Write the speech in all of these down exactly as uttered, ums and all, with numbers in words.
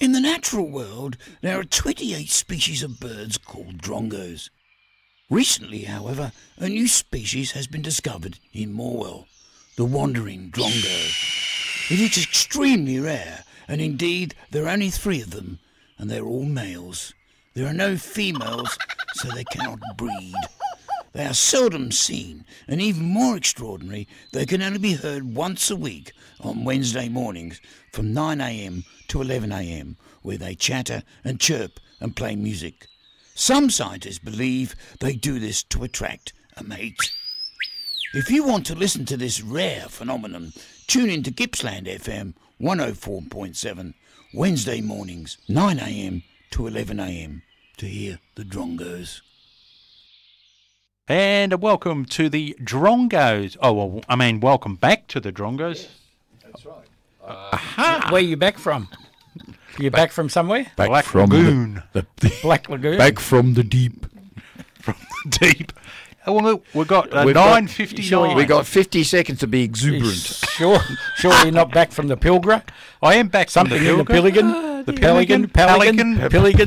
In the natural world, there are twenty-eight species of birds called drongos. Recently, however, a new species has been discovered in Morwell, the wandering drongo. It is extremely rare, and indeed there are only three of them, and they're all males. There are no females, so they cannot breed. They are seldom seen, and even more extraordinary, they can only be heard once a week on Wednesday mornings from nine a.m. to eleven a.m, where they chatter and chirp and play music. Some scientists believe they do this to attract a mate. If you want to listen to this rare phenomenon, tune in to Gippsland F M one oh four point seven, Wednesday mornings, nine a.m. to eleven a.m, to hear the drongos. And welcome to the Drongos. Oh, well, I mean, welcome back to the Drongos. Yes, that's right. Aha! Where are you back from? You back, back from somewhere? Back Black from Lagoon. The, the, Black Lagoon. Back from the deep. From the deep. Well, we've got uh, we've nine fifty-nine. We've got fifty seconds to be exuberant. Sure, sure you're not back from the Pilgrim? I am back Something from the in the Pilligan? Uh, the Pelican? Pelican? Pelican?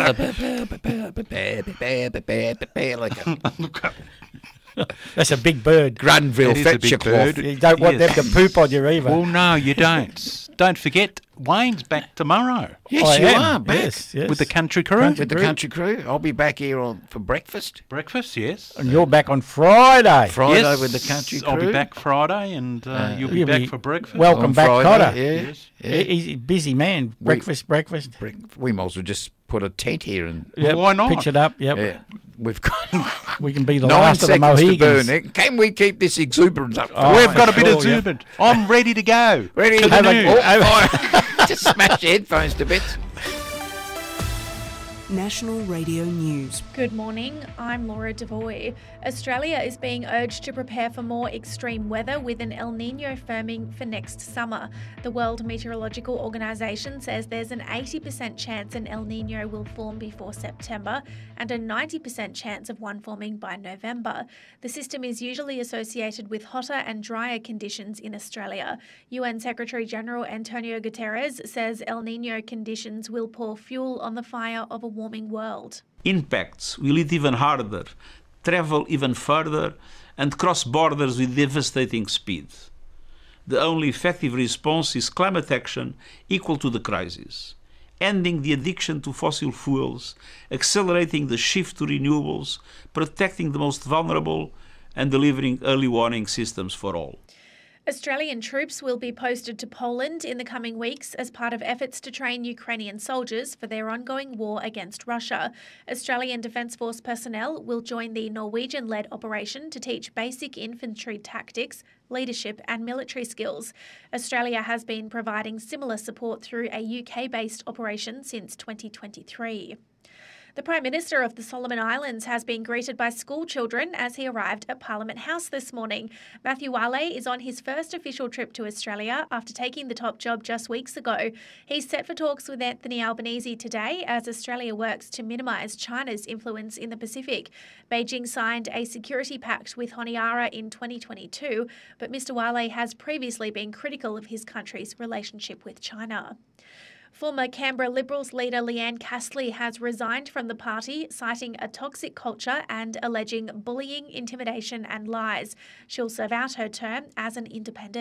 Pelican. That's a big bird. Granville, fetch your cloth. You don't want Yes. them to poop on you either. Well, no, you don't. Don't forget, Wayne's back tomorrow. Yes, I you am. are back. Yes, yes. With the country crew. Country With the crew. country crew. I'll be back here on for breakfast. Breakfast, yes. And you're back on Friday. Friday yes, with the country crew. I'll be back Friday, and uh, Uh, you'll be you'll back be for breakfast. welcome On back, Friday, Cotter. Yeah, Yes. yeah. He's a busy man. Breakfast, breakfast. Break- We might as well just put a tent here and Yep. Why not? Pitch it up. Yep. yeah, we've got We can be the nine last of the seconds to Mohegans. burn it. Can we keep this exuberance up? Oh, We've got a bit sure, of yeah. exuberant. I'm ready to go. Ready to the Have a- news. Oh, oh, just smash your headphones to bits. National Radio News. Good morning, I'm Laura Devoy. Australia is being urged to prepare for more extreme weather with an El Niño firming for next summer. The World Meteorological Organisation says there's an eighty percent chance an El Niño will form before September and a ninety percent chance of one forming by November. The system is usually associated with hotter and drier conditions in Australia. U N Secretary-General Antonio Guterres says El Niño conditions will pour fuel on the fire of a warming world. Impacts will hit even harder, travel even further, and cross borders with devastating speed. The only effective response is climate action equal to the crisis, ending the addiction to fossil fuels, accelerating the shift to renewables, protecting the most vulnerable, and delivering early warning systems for all. Australian troops will be posted to Poland in the coming weeks as part of efforts to train Ukrainian soldiers for their ongoing war against Russia. Australian Defence Force personnel will join the Norwegian-led operation to teach basic infantry tactics, leadership and military skills. Australia has been providing similar support through a U K-based operation since twenty twenty-three. The Prime Minister of the Solomon Islands has been greeted by school children as he arrived at Parliament House this morning. Matthew Wale is on his first official trip to Australia after taking the top job just weeks ago. He's set for talks with Anthony Albanese today as Australia works to minimise China's influence in the Pacific. Beijing signed a security pact with Honiara in twenty twenty-two, but Mr Wale has previously been critical of his country's relationship with China. Former Canberra Liberals leader Leanne Castley has resigned from the party, citing a toxic culture and alleging bullying, intimidation and lies. She'll serve out her term as an independent.